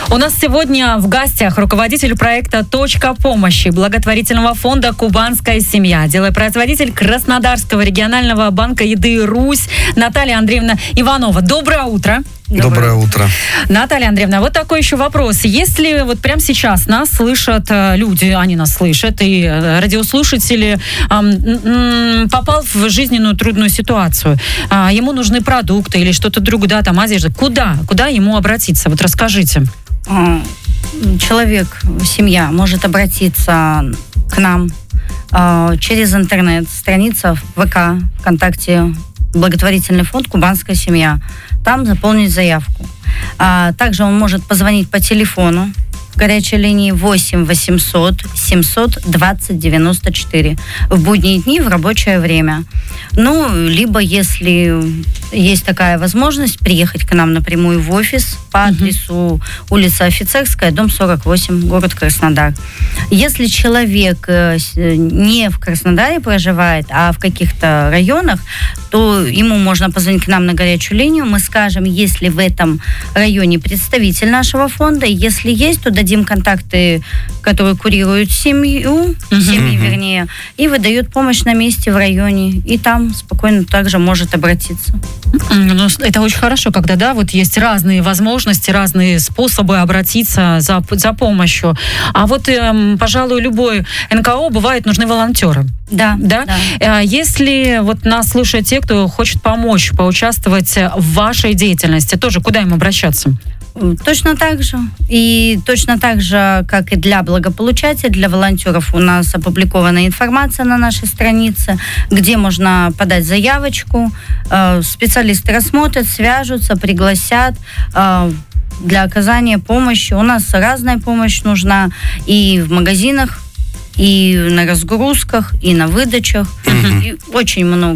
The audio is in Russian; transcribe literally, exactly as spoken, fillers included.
У нас сегодня в гостях руководитель проекта «Точка помощи» благотворительного фонда «Кубанская семья», делопроизводитель Краснодарского регионального банка еды «Русь» Наталья Андреевна Иванова. Доброе утро. Доброе, Доброе утро. Наталья Андреевна, вот такой еще вопрос. Если вот прямо сейчас нас слышат люди, они нас слышат, и радиослушатели эм, попал в жизненную трудную ситуацию, э, ему нужны продукты или что-то другое, да, там одежда, куда? Куда ему обратиться? Вот расскажите. Человек, семья может обратиться к нам э, через интернет, страница в ВК, ВКонтакте, благотворительный фонд «Кубанская семья». Там заполнить заявку. А, также он может позвонить по телефону в горячей линии восемь восемьсот семьсот двадцать девяносто четыре в будние дни в рабочее время. Ну, либо, если есть такая возможность, приехать к нам напрямую в офис по адресу uh-huh. улица Офицерская, дом сорок восемь, город Краснодар. Если человек не в Краснодаре проживает, а в каких-то районах, то ему можно позвонить к нам на горячую линию. Мы скажем, есть ли в этом районе представитель нашего фонда. Если есть, то дадим контакты, которые курируют семью, uh-huh. семьи, вернее, и выдают помощь на месте в районе. И там спокойно также может обратиться. Ну, это очень хорошо, когда, да, вот есть разные возможности, разные способы обратиться за, за помощью. А вот, эм, пожалуй, любой эн ка о бывает нужны волонтеры. Да, да? да. Если вот нас слушают те, кто хочет помочь, поучаствовать в вашей деятельности, тоже куда им обращаться? Точно так же. И точно так же, как и для благополучателей, для волонтеров у нас опубликована информация на нашей странице, где можно подать заявочку. Специалисты рассмотрят, свяжутся, пригласят для оказания помощи. У нас разная помощь нужна и в магазинах, и на разгрузках, и на выдачах. Mm-hmm. И очень много.